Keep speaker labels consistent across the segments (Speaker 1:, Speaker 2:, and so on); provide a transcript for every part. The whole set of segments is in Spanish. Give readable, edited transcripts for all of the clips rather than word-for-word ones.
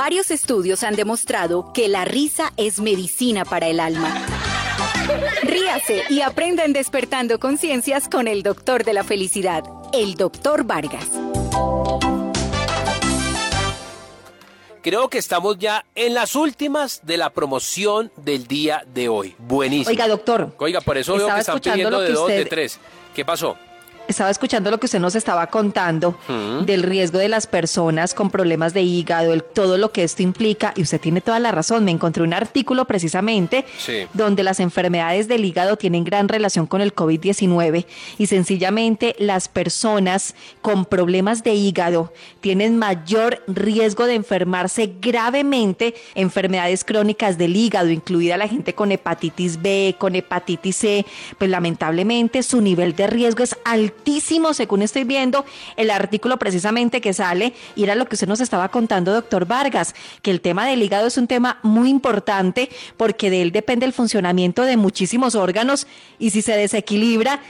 Speaker 1: Varios estudios han demostrado que la risa es medicina para el alma. Ríase y aprenda en Despertando Conciencias con el doctor de la felicidad, el doctor Vargas.
Speaker 2: Creo que estamos ya en las últimas de la promoción del día de hoy. Buenísimo.
Speaker 3: Oiga, doctor.
Speaker 2: Oiga, por eso veo que están pidiendo de 2, de 3. ¿Qué pasó?
Speaker 3: Estaba escuchando lo que usted nos estaba contando del riesgo de las personas con problemas de hígado, todo lo que esto implica, y usted tiene toda la razón. Me encontré un artículo precisamente donde las enfermedades del hígado tienen gran relación con el COVID-19 y sencillamente las personas con problemas de hígado tienen mayor riesgo de enfermarse gravemente, enfermedades crónicas del hígado, incluida la gente con hepatitis B, con hepatitis C. Pues lamentablemente su nivel de riesgo es altísimo, según estoy viendo el artículo precisamente que sale, y era lo que usted nos estaba contando, doctor Vargas, que el tema del hígado es un tema muy importante porque de él depende el funcionamiento de muchísimos órganos, y si se desequilibra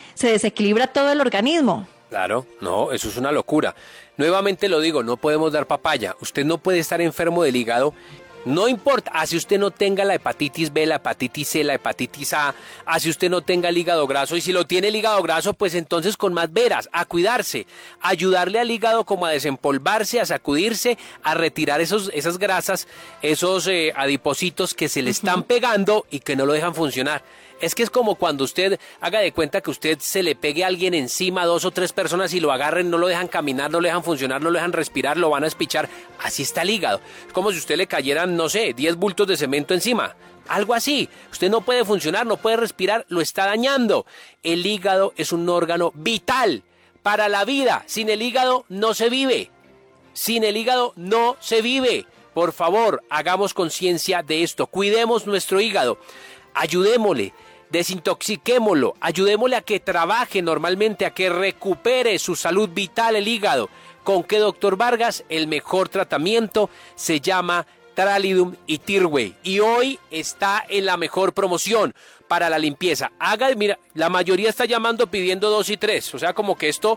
Speaker 3: todo el organismo.
Speaker 2: Claro, no, eso es una locura. Nuevamente lo digo, no podemos dar papaya. Usted no puede estar enfermo del hígado. No importa, así usted no tenga la hepatitis B, la hepatitis C, la hepatitis A, así usted no tenga el hígado graso, y si lo tiene el hígado graso, pues entonces con más veras, a cuidarse, a ayudarle al hígado como a desempolvarse, a sacudirse, a retirar esas grasas, esos adipocitos que se le están pegando y que no lo dejan funcionar. Es que es como cuando usted haga de cuenta que usted se le pegue a alguien encima, 2 o 3 personas, y lo agarren, no lo dejan caminar, no lo dejan funcionar, no lo dejan respirar, lo van a espichar. Así está el hígado. Es como si usted le cayeran, no sé, 10 bultos de cemento encima. Algo así. Usted no puede funcionar, no puede respirar, lo está dañando. El hígado es un órgano vital para la vida. Sin el hígado no se vive. Sin el hígado no se vive. Por favor, hagamos conciencia de esto. Cuidemos nuestro hígado. Ayudémosle. Desintoxiquémoslo, ayudémosle a que trabaje normalmente, a que recupere su salud vital el hígado. ¿Con qué, doctor Vargas? El mejor tratamiento se llama Tralidum y Tirway, y hoy está en la mejor promoción para la limpieza. Mira, la mayoría está llamando pidiendo 2 y 3, o sea, como que esto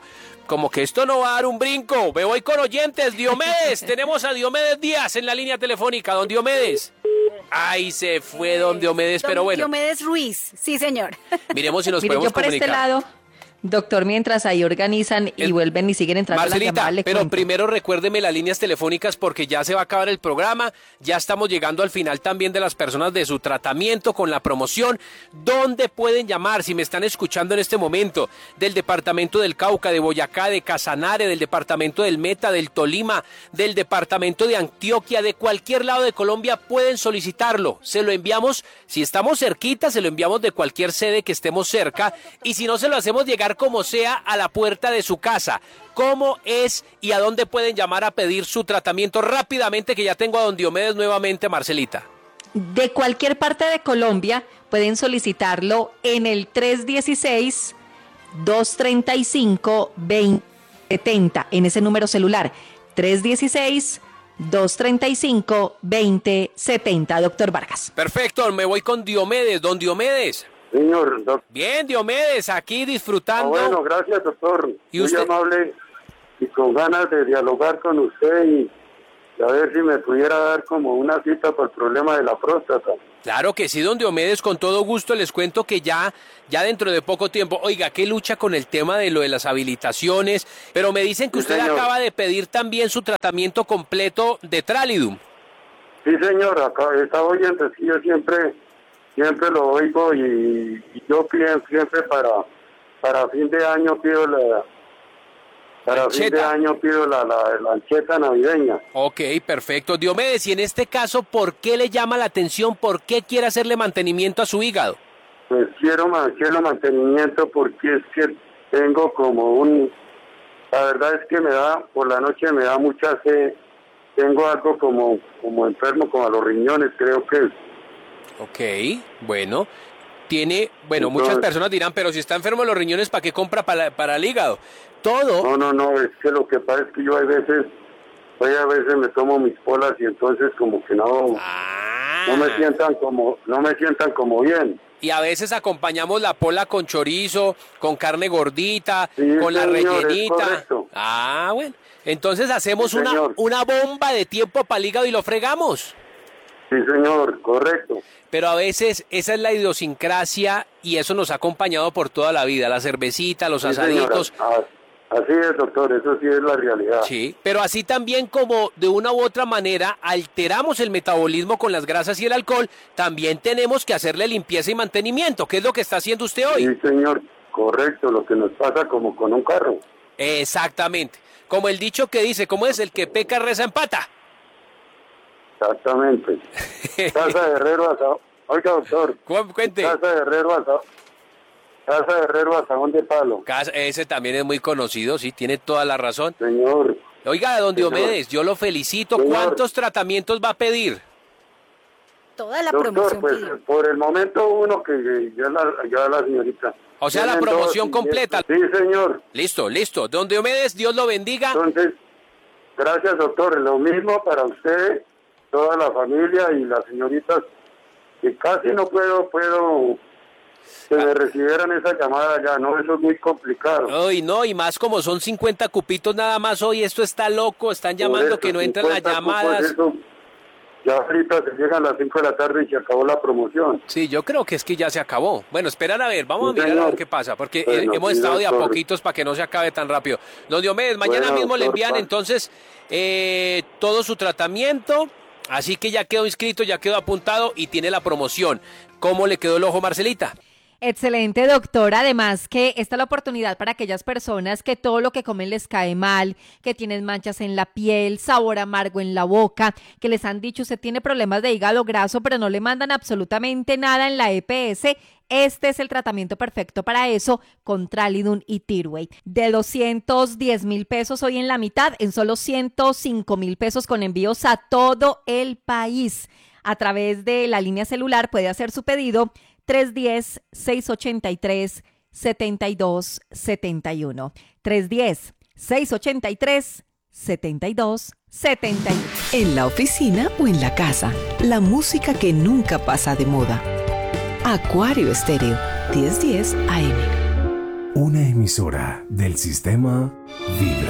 Speaker 2: no va a dar un brinco. Me voy con oyentes. Diomedes, tenemos a Diomedes Díaz en la línea telefónica. Don Diomedes. Ahí se fue don Diomedes, pero bueno.
Speaker 1: Diomedes Ruiz, sí señor.
Speaker 2: Miremos si nos
Speaker 3: Mire,
Speaker 2: podemos
Speaker 3: yo por
Speaker 2: comunicar.
Speaker 3: Este lado, doctor, mientras ahí organizan y vuelven y siguen entrando
Speaker 2: Marcelita,
Speaker 3: las llamadas,
Speaker 2: pero
Speaker 3: cuento.
Speaker 2: primero recuérdeme las líneas telefónicas porque ya se va a acabar el programa, ya estamos llegando al final también de las personas de su tratamiento con la promoción. ¿Dónde pueden llamar si me están escuchando en este momento? Del departamento del Cauca, de Boyacá, de Casanare, del departamento del Meta, del Tolima, del departamento de Antioquia, de cualquier lado de Colombia pueden solicitarlo. Se lo enviamos, si estamos cerquita, se lo enviamos de cualquier sede que estemos cerca, y si no, se lo hacemos llegar como sea a la puerta de su casa. ¿Cómo es y a dónde pueden llamar a pedir su tratamiento? Rápidamente, que ya tengo a don Diomedes nuevamente, Marcelita.
Speaker 3: De cualquier parte de Colombia pueden solicitarlo en el 316-235-2070, en ese número celular, 316-235-2070, doctor Vargas.
Speaker 2: Perfecto, me voy con Diomedes. Don Diomedes.
Speaker 4: Señor, doctor.
Speaker 2: Bien, Diomedes, aquí disfrutando.
Speaker 4: Bueno, gracias, doctor.
Speaker 2: ¿Y usted?
Speaker 4: Muy amable y con ganas de dialogar con usted y a ver si me pudiera dar como una cita por el problema de la próstata.
Speaker 2: Claro que sí, don Diomedes, con todo gusto. Les cuento que ya dentro de poco tiempo, oiga, qué lucha con el tema de lo de las habilitaciones, pero me dicen que usted acaba de pedir también su tratamiento completo de Tralidum.
Speaker 4: Sí, señor, acá está oyendo, sí, yo siempre lo oigo y yo pido siempre para fin de año pido la ancheta navideña.
Speaker 2: Ok, perfecto. Diomedes, y en este caso, ¿por qué le llama la atención? ¿Por qué quiere hacerle mantenimiento a su hígado?
Speaker 4: Pues quiero mantenimiento porque es que tengo la verdad es que por la noche me da mucha sed, tengo algo como enfermo, como a los riñones, creo que es.
Speaker 2: Ok, bueno, muchas personas dirán, pero si está enfermo de los riñones, ¿para qué compra para el hígado? Todo.
Speaker 4: No, es que lo que pasa es que yo a veces me tomo mis polas y entonces como que no me sientan como bien.
Speaker 2: Y a veces acompañamos la pola con chorizo, con carne gordita,
Speaker 4: sí,
Speaker 2: con la
Speaker 4: señor,
Speaker 2: rellenita. Ah, bueno. Entonces hacemos
Speaker 4: Sí,
Speaker 2: una bomba de tiempo para el hígado y lo fregamos.
Speaker 4: Sí, señor, correcto.
Speaker 2: Pero a veces esa es la idiosincrasia y eso nos ha acompañado por toda la vida. La cervecita, los asaditos.
Speaker 4: Señora. Así es, doctor, eso sí es la realidad.
Speaker 2: Sí, pero así también como de una u otra manera alteramos el metabolismo con las grasas y el alcohol, también tenemos que hacerle limpieza y mantenimiento, que es lo que está haciendo usted hoy.
Speaker 4: Sí, señor, correcto, lo que nos pasa como con un carro.
Speaker 2: Exactamente. Como el dicho que dice, ¿cómo es? El que peca reza empata.
Speaker 4: Exactamente. Casa de Herrero hasta... Oiga, doctor.
Speaker 2: Cuente.
Speaker 4: Casa de Herrero hasta de Palo.
Speaker 2: Ese también es muy conocido, sí, tiene toda la razón.
Speaker 4: Señor.
Speaker 2: Oiga, don Diomedes, yo lo felicito. Señor. ¿Cuántos tratamientos va a pedir?
Speaker 1: Toda la
Speaker 4: doctor,
Speaker 1: promoción.
Speaker 4: Pues, por el momento uno que ya la señorita.
Speaker 2: O sea, la promoción completa.
Speaker 4: Sí, señor.
Speaker 2: Listo. Don Diomedes, Dios lo bendiga.
Speaker 4: Entonces, gracias, doctor. Lo mismo para usted, toda la familia y las señoritas, que casi no puedo que me recibieran esa llamada ya, no, eso es muy complicado.
Speaker 2: Ay, no, y más como son 50 cupitos nada más hoy, esto está loco, están llamando que no entran las llamadas.
Speaker 4: Eso, ya ahorita se llegan a las 5 de la tarde y se acabó la promoción.
Speaker 2: Sí, yo creo que es que ya se acabó. Bueno, esperan a ver, vamos a mirar a ver qué pasa, porque hemos estado de a poquitos para que no se acabe tan rápido. Don Diomedes, mañana mismo le envían entonces todo su tratamiento, así que ya quedó inscrito, ya quedó apuntado y tiene la promoción. ¿Cómo le quedó el ojo, Marcelita?
Speaker 3: Excelente, doctor. Además que esta es la oportunidad para aquellas personas que todo lo que comen les cae mal, que tienen manchas en la piel, sabor amargo en la boca, que les han dicho usted tiene problemas de hígado graso, pero no le mandan absolutamente nada en la EPS. Este es el tratamiento perfecto para eso con Tralidun y Tirway. De 210,000 pesos hoy en la mitad, en solo 105,000 pesos con envíos a todo el país. A través de la línea celular puede hacer su pedido 310-683-7271. 310-683-7271.
Speaker 5: En la oficina o en la casa, la música que nunca pasa de moda. Acuario Estéreo, 1010 AM.
Speaker 6: Una emisora del sistema Vibra.